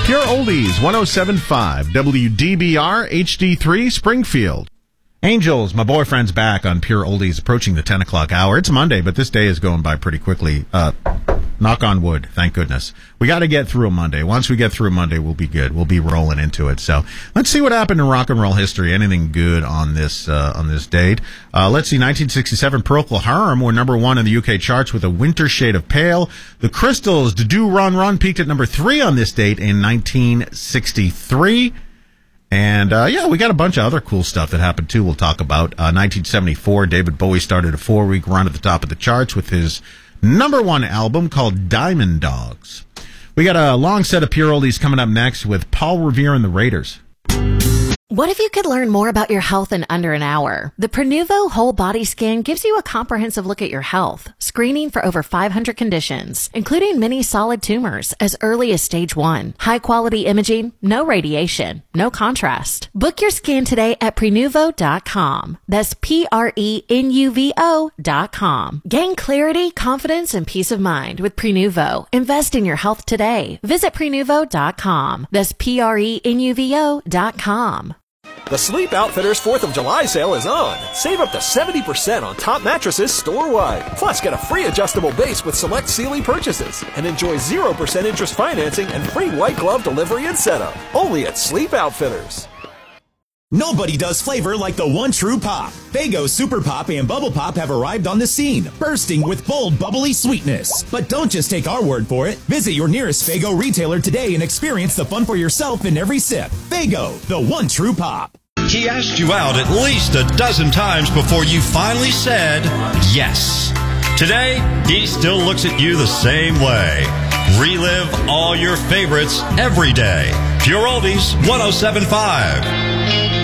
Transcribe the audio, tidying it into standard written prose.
Pure Oldies, 107.5, WDBR, HD3, Springfield. Angels, my boyfriend's back on Pure Oldies, approaching the 10 o'clock hour. It's Monday, but this day is going by pretty quickly. Knock on wood, thank goodness. We got to get through a Monday. Once we get through Monday, we'll be good. We'll be rolling into it. So let's see what happened in rock and roll history. Anything good on this date? Let's see. 1967, Procol Harum were number one in the UK charts with A Winter Shade of Pale. The Crystals, Do Run Run, peaked at number 3 on this date in 1963. And, we got a bunch of other cool stuff that happened, too, we'll talk about. 1974, David Bowie started a 4-week run at the top of the charts with his number 1 album called Diamond Dogs. We got a long set of Pure Oldies coming up next with Paul Revere and the Raiders. What if you could learn more about your health in under an hour? The Prenuvo Whole Body Scan gives you a comprehensive look at your health, screening for over 500 conditions, including many solid tumors as early as stage 1. High-quality imaging, no radiation, no contrast. Book your scan today at Prenuvo.com. That's Prenuvo.com. Gain clarity, confidence, and peace of mind with Prenuvo. Invest in your health today. Visit Prenuvo.com. That's Prenuvo.com. The Sleep Outfitters 4th of July sale is on. Save up to 70% on top mattresses store-wide. Plus, get a free adjustable base with select Sealy purchases. And enjoy 0% interest financing and free white glove delivery and setup. Only at Sleep Outfitters. Nobody does flavor like the one true pop. Faygo Super Pop and Bubble Pop have arrived on the scene, bursting with bold, bubbly sweetness. But don't just take our word for it. Visit your nearest Faygo retailer today and experience the fun for yourself in every sip. Faygo, the one true pop. He asked you out at least a dozen times before you finally said yes. Today, he still looks at you the same way. Relive all your favorites every day. Pure Oldies 107.5.